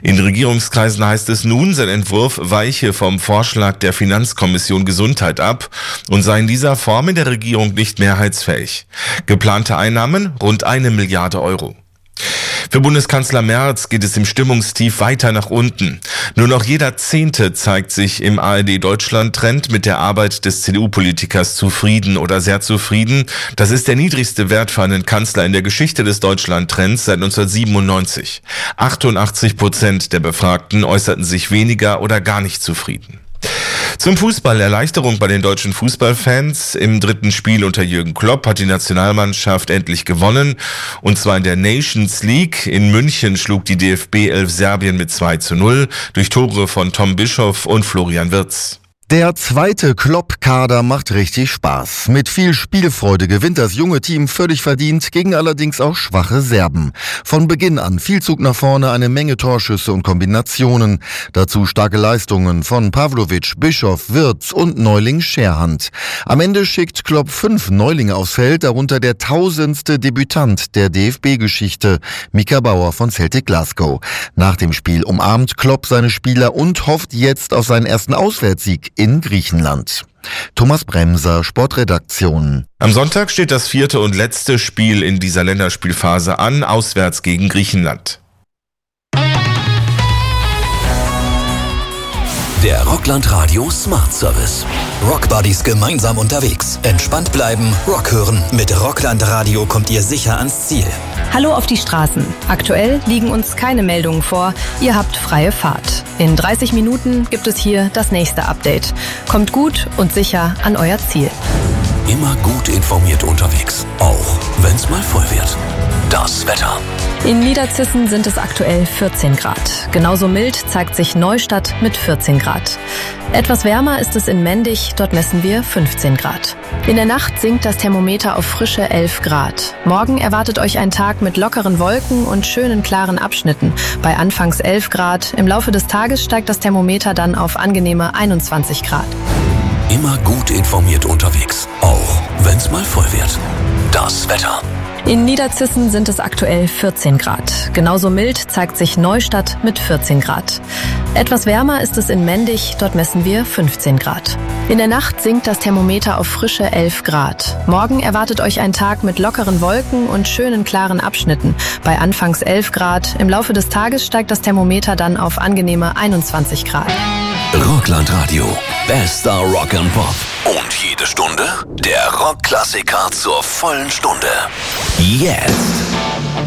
In Regierungskreisen heißt es nun, sein Entwurf weiche vom Vorschlag der Finanzkommission Gesundheit ab und sei in dieser Form in der Regierung nicht mehrheitsfähig. Geplante Einnahmen rund 1 Milliarde Euro. Für Bundeskanzler Merz geht es im Stimmungstief weiter nach unten. Nur noch jeder Zehnte zeigt sich im ARD-Deutschland-Trend mit der Arbeit des CDU-Politikers zufrieden oder sehr zufrieden. Das ist der niedrigste Wert für einen Kanzler in der Geschichte des Deutschland-Trends seit 1997. 88% der Befragten äußerten sich weniger oder gar nicht zufrieden. Zum Fußball: Erleichterung bei den deutschen Fußballfans. Im dritten Spiel unter Jürgen Klopp hat die Nationalmannschaft endlich gewonnen. Und zwar in der Nations League. In München schlug die DFB 11 Serbien mit 2:0 durch Tore von Tom Bischoff und Florian Wirtz. Der zweite Klopp-Kader macht richtig Spaß. Mit viel Spielfreude gewinnt das junge Team völlig verdient gegen allerdings auch schwache Serben. Von Beginn an viel Zug nach vorne, eine Menge Torschüsse und Kombinationen. Dazu starke Leistungen von Pavlovic, Bischoff, Wirtz und Neuling Scherhand. Am Ende schickt Klopp 5 Neulinge aufs Feld, darunter der 1000. Debütant der DFB-Geschichte, Mika Bauer von Celtic Glasgow. Nach dem Spiel umarmt Klopp seine Spieler und hofft jetzt auf seinen ersten Auswärtssieg in Griechenland. Thomas Bremser, Sportredaktion. Am Sonntag steht das 4. und letzte Spiel in dieser Länderspielphase an, auswärts gegen Griechenland. Der Rockland Radio Smart Service. Rockbuddies gemeinsam unterwegs. Entspannt bleiben, Rock hören. Mit Rockland Radio kommt ihr sicher ans Ziel. Hallo auf die Straßen. Aktuell liegen uns keine Meldungen vor. Ihr habt freie Fahrt. In 30 Minuten gibt es hier das nächste Update. Kommt gut und sicher an euer Ziel. Immer gut informiert unterwegs. Auch wenn es mal voll wird. Das Wetter. In Niederzissen sind es aktuell 14 Grad. Genauso mild zeigt sich Neustadt mit 14 Grad. Etwas wärmer ist es in Mendig, dort messen wir 15 Grad. In der Nacht sinkt das Thermometer auf frische 11 Grad. Morgen erwartet euch ein Tag mit lockeren Wolken und schönen klaren Abschnitten. Bei anfangs 11 Grad. Im Laufe des Tages steigt das Thermometer dann auf angenehme 21 Grad. Immer gut informiert unterwegs. Auch wenn es mal voll wird. Das Wetter. In Niederzissen sind es aktuell 14 Grad. Genauso mild zeigt sich Neustadt mit 14 Grad. Etwas wärmer ist es in Mendig, dort messen wir 15 Grad. In der Nacht sinkt das Thermometer auf frische 11 Grad. Morgen erwartet euch ein Tag mit lockeren Wolken und schönen klaren Abschnitten. Bei anfangs 11 Grad. Im Laufe des Tages steigt das Thermometer dann auf angenehme 21 Grad. Rockland Radio. Bester Rock and Pop. Und jede Stunde der Rockklassiker zur vollen Stunde. Jetzt.